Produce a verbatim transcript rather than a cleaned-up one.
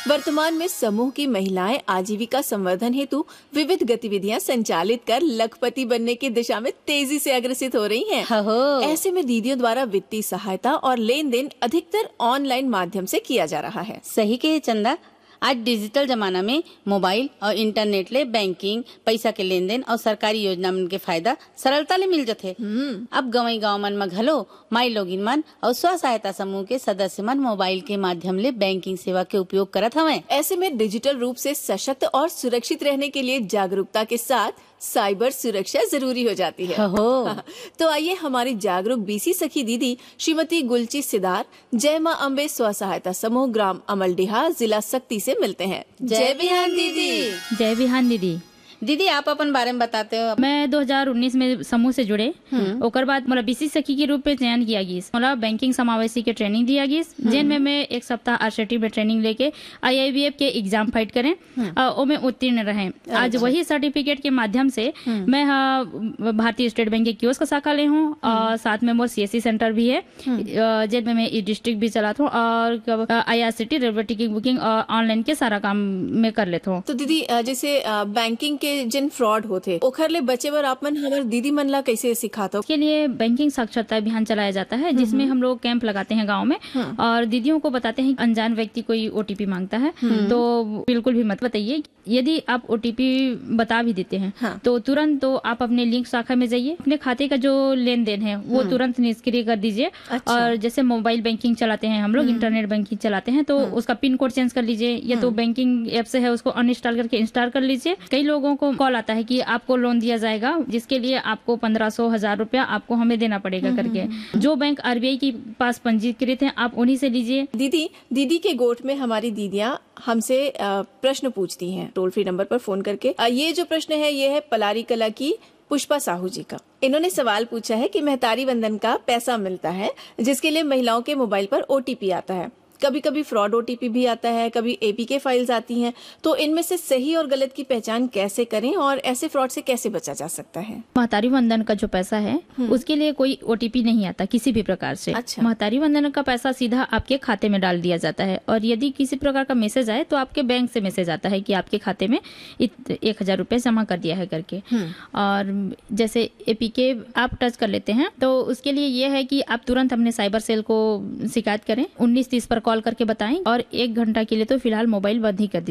वर्तमान में समूह की महिलाएं आजीविका संवर्धन हेतु विविध गतिविधियां संचालित कर लखपति बनने की दिशा में तेजी से अग्रसित हो रही हैं। ऐसे में दीदियों द्वारा वित्तीय सहायता और लेन देन अधिकतर ऑनलाइन माध्यम से किया जा रहा है। सही कहे चंदा, आज डिजिटल जमाना में मोबाइल और इंटरनेट ले बैंकिंग, पैसा के लेन देन और सरकारी योजना मन के फायदा सरलता ले मिल जाते। अब गवई गाँव मन में घलो माई लोगिन मन और स्व सहायता समूह के सदस्य मन मोबाइल के माध्यम ले बैंकिंग सेवा के उपयोग करत हवे। ऐसे में डिजिटल रूप से सशक्त और सुरक्षित रहने के लिए जागरूकता के साथ साइबर सुरक्षा जरूरी हो जाती है। तो आइए हमारी जागरूक बीसी सखी दीदी श्रीमती गुलची सिदार जय मां अम्बे स्व सहायता समूह ग्राम अमलडीहा जिला सक्ती से मिलते हैं। जय बिहान दीदी। जय बिहान दीदी। दीदी आप अपन बारे में बताते हो। मैं दो हज़ार उन्नीस में समूह से जुड़े, ओकर बाद मोला बीसी सखी के रूप में चयन किया गया। मोला बैंकिंग समावेशी के ट्रेनिंग दिया गया, जिन में मैं एक सप्ताह आरसीटी में ट्रेनिंग लेके आईआईबीएफ के एग्जाम फाइट करें और में उत्तीर्ण रहे। आज वही सर्टिफिकेट के माध्यम से मैं भारतीय स्टेट बैंक के कियोस्क शाखा ले हूँ और साथ में मोर सीएससी सेंटर भी है, जिन में मैं ई डिस्ट्रिक्ट भी चलाता हूँ और आईआरसीटी रेलवे टिकट बुकिंग और ऑनलाइन के सारा काम में कर लेता हूँ। तो दीदी जैसे बैंकिंग जिन फ्रॉड होते ओखर ले बचे बर आप मन हमार दीदी मन ला कैसे सिखाते हो? के लिए बैंकिंग साक्षरता अभियान चलाया जाता है, जिसमें हम लोग कैंप लगाते हैं गांव में और दीदियों को बताते हैं अनजान व्यक्ति कोई ओटीपी मांगता है तो बिल्कुल भी मत बताइए। यदि आप ओटीपी बता भी देते हैं हाँ। तो तुरंत तो आप अपने लिंक शाखा में जाइए, अपने खाते का जो लेन देन है वो तुरंत निष्क्रिय कर दीजिए। अच्छा। और जैसे मोबाइल बैंकिंग चलाते हैं हम लोग, इंटरनेट बैंकिंग चलाते हैं तो उसका पिन कोड चेंज कर लीजिए, या तो बैंकिंग ऐप से है उसको अनइंस्टॉल करके इंस्टॉल कर लीजिए। कई लोगों को कॉल आता है कि आपको लोन दिया जाएगा जिसके लिए आपको पंद्रह सौ हजार रुपया आपको हमें देना पड़ेगा करके। जो बैंक आरबीआई के पास पंजीकृत है आप उन्हीं से लीजिए। दीदी दीदी के गोट में हमारी दीदियां हमसे प्रश्न पूछती हैं टोल फ्री नंबर पर फोन करके। ये जो प्रश्न है ये है पलारी कला की पुष्पा साहू जी का। इन्होंने सवाल पूछा है कि महतारी वंदन का पैसा मिलता है जिसके लिए महिलाओं के मोबाइल पर ओटीपी आता है, कभी कभी फ्रॉड ओटीपी भी आता है, कभी एपीके फाइल्स आती हैं, तो इनमें से सही और गलत की पहचान कैसे करें और ऐसे फ्रॉड से कैसे बचा जा सकता है? महतारी वंदन का जो पैसा है उसके लिए कोई ओटीपी नहीं आता किसी भी प्रकार से। अच्छा। महतारी वंदन का पैसा सीधा आपके खाते में डाल दिया जाता है और यदि किसी प्रकार का मैसेज आए तो आपके बैंक से मैसेज आता है कि आपके खाते में एक हजार रुपए जमा कर दिया है करके। और जैसे एपीके आप टच कर लेते हैं तो उसके लिए ये है कि आप तुरंत अपने साइबर सेल को शिकायत करें, उन्नीस तीस पर कॉल करके बताएं और एक घंटा के लिए तो फिलहाल मोबाइल बंद ही कर दीजिए।